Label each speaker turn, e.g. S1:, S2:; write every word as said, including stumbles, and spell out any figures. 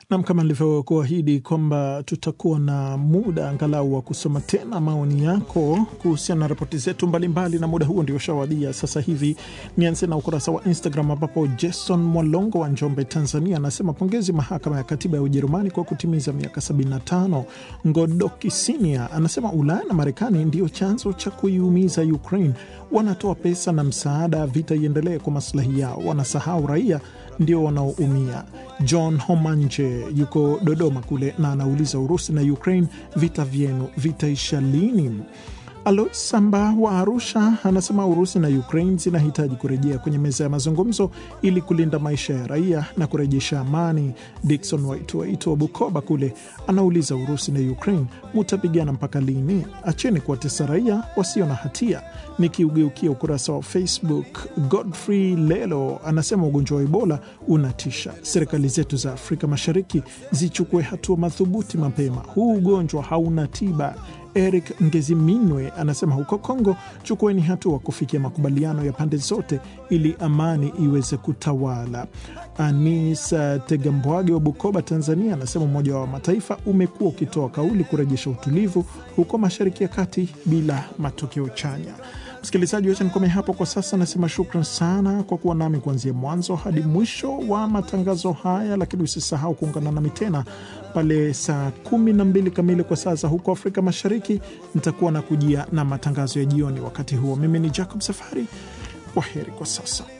S1: Na kama nilivyokuahidi kwamba tutakuwa na muda angalau wa kusoma tena maoni yako kuhusiana na ripoti zetu mbalimbali, na muda huo ndio shawadia sasa hivi. Nianze na ukurasa wa Instagram ambapo Jason Mwalongo wa Njombe, Tanzania anasema pongezi mahakama ya katiba ya Ujerumani kwa kutimiza miaka sabini na tano. Ngodoki Sinia anasema Ulaya na Marekani ndio chanzo cha kuiumiza Ukraine. Wanatoa pesa na msaada, vita iendelee kwa maslahi yao, wanasahau raia ndio wanaoumia. John Homanje yuko Dodoma kule na anauliza Urusi na Ukraine, vita vyenu vitaisha lini? Alois Samba wa Arusha anasema Urusi na Ukraine zinahitaji kurejea kwenye meza ya mazungumzo ili kulinda maisha ya raia na kurejesha amani. Dickson Waitu Waitu wa Bukoba kule anauliza Urusi na Ukraine mutapigana mpaka lini? Acheni kuwatesa raia wasio na hatia. Nikiugeukia ukurasa wa Facebook, Godfrey Lelo anasema ugonjwa wa Ebola unatisha. Serikali zetu za Afrika Mashariki zichukue hatua madhubuti mapema. Huu ugonjwa hauna tiba. Eric Ngeziminwe anasema huko Kongo chukueni hatua kufikia makubaliano ya pande zote ili amani iweze kutawala. Anisa Tegambwage wa Bukoba, Tanzania anasema Umoja wa Mataifa umekuwa ukitoa kauli kurejesha utulivu huko Mashariki ya Kati bila matokeo chanya. Msikilizaji, wacha nikome hapo kwa sasa. Nasema shukran sana kwa kuwa nami kuanzia mwanzo hadi mwisho wa matangazo haya, lakini usisahau kuungana nami tena pale saa kumi na mbili kamili kwa saa za huko Afrika Mashariki. Nitakuwa na kujia na matangazo ya jioni wakati huo. Mimi ni Jacob Safari. Kwaheri kwa sasa.